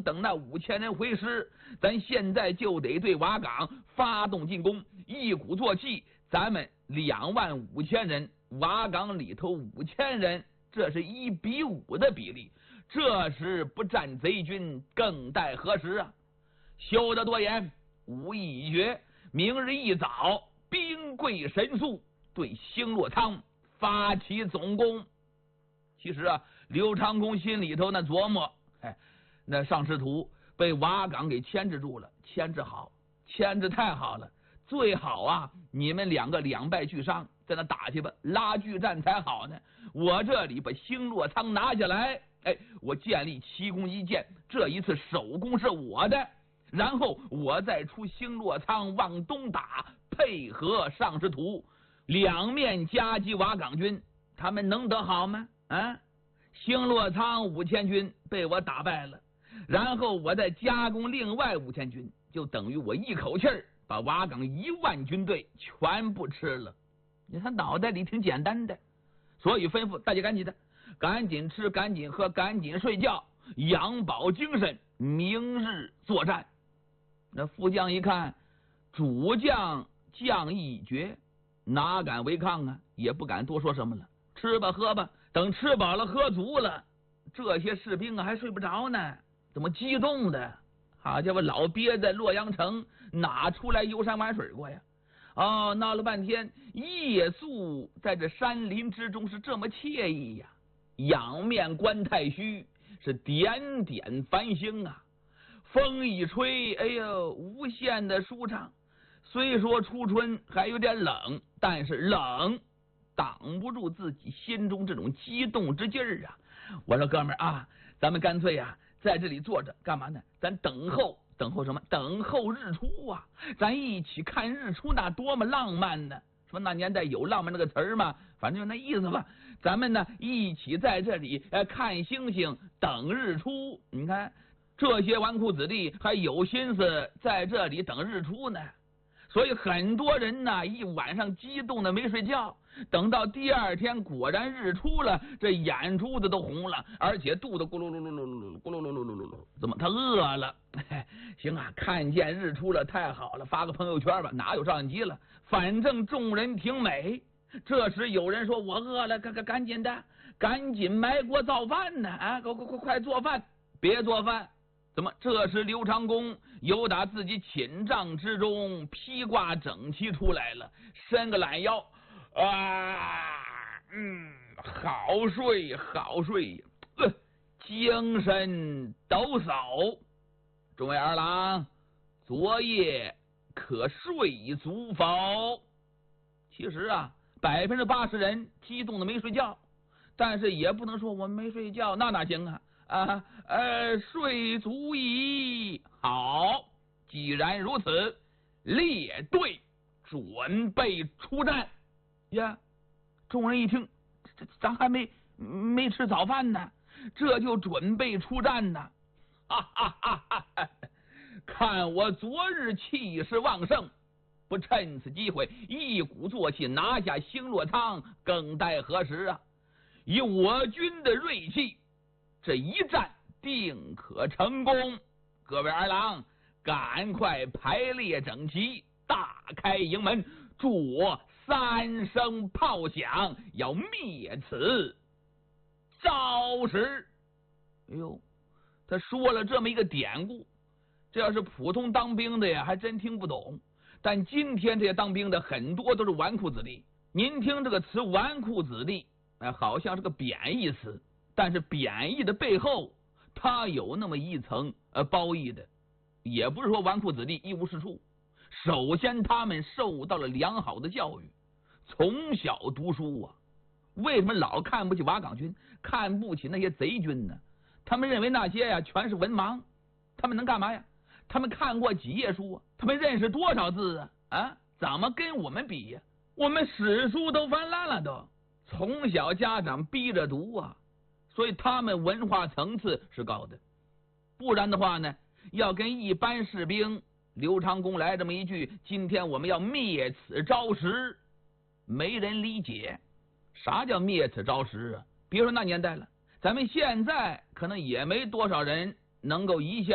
等那5000人回师，咱现在就得对瓦岗发动进攻，一鼓作气，咱们25000人，瓦岗里头5000人，这是1比5的比例。这时不战贼军，更待何时啊？休得多言，武艺已决，明日一早，兵贵神速，对星洛仓发起总攻。其实啊，刘长恭心里头那琢磨，那上师徒被瓦岗给牵制住了，牵制好，牵制太好了，最好啊，你们2个两败俱伤，在那打去吧，拉锯战才好呢。我这里把星洛仓拿下来，我建立奇功一件，这一次首功是我的，然后我再出星洛仓往东打，配合上师徒，两面夹击瓦岗军，他们能得好吗？星洛仓5000军被我打败了，然后我再加攻另外5000军，就等于我一口气儿把瓦岗1万军队全部吃了。你看脑袋里挺简单的，所以吩咐大家赶紧吃，赶紧喝，赶紧睡觉，养饱精神，明日作战。那副将一看主将将意已决，哪敢违抗啊，也不敢多说什么了，吃吧喝吧，等吃饱了喝足了，这些士兵还睡不着呢，怎么激动的？好家伙，老憋在洛阳城，哪出来游山玩水过呀？闹了半天，夜宿在这山林之中是这么惬意呀！仰面观太虚，是点点繁星啊！风一吹，哎呦，无限的舒畅。虽说初春还有点冷，但是冷挡不住自己心中这种激动之劲儿啊！我说哥们儿啊，咱们干脆啊，在这里坐着干嘛呢？咱等候什么？等候日出啊！咱一起看日出，那多么浪漫呢！说那年代有浪漫那个词儿吗？反正就那意思吧。咱们呢一起在这里看星星，等日出。你看这些纨绔子弟还有心思在这里等日出呢。所以很多人呢一晚上激动的没睡觉，等到第二天果然日出了，这眼珠子都红了，而且肚子咕噜噜噜噜噜咕噜噜噜噜噜噜，怎么他饿了？行啊，看见日出了，太好了，发个朋友圈吧，哪有照相机了？反正众人挺美。这时有人说我饿了，赶紧埋锅造饭呢！快做饭，别做饭。怎么？这时刘长恭由打自己寝帐之中披挂整齐出来了，伸个懒腰，好睡，精神抖擞。众位二郎，昨夜可睡足否？其实啊，80%人激动的没睡觉，但是也不能说我没睡觉，那哪行啊？睡足矣。好，既然如此，列队准备出战呀！众人一听，咱还没吃早饭呢，这就准备出战呢！看我昨日气势旺盛，不趁此机会一鼓作气拿下星洛仓，更待何时啊？以我军的锐气，这一战定可成功。各位二郎，赶快排列整齐，大开营门，助我3声炮响，要灭此招式。哎呦，他说了这么一个典故，这要是普通当兵的呀，还真听不懂。但今天这些当兵的很多都是纨绔子弟，您听这个词纨绔子弟，好像是个贬义词，但是贬义的背后，它有那么一层褒义的。也不是说纨绔子弟一无是处，首先他们受到了良好的教育，从小读书啊。为什么老看不起瓦岗军，看不起那些贼军呢？他们认为那些呀全是文盲，他们能干嘛呀？他们看过几页书啊？他们认识多少字啊？怎么跟我们比呀？我们史书都翻烂了都，从小家长逼着读啊，所以他们文化层次是高的。不然的话呢，要跟一般士兵刘长恭来这么一句，今天我们要灭此招食，没人理解。啥叫灭此招食啊？别说那年代了，咱们现在可能也没多少人能够一下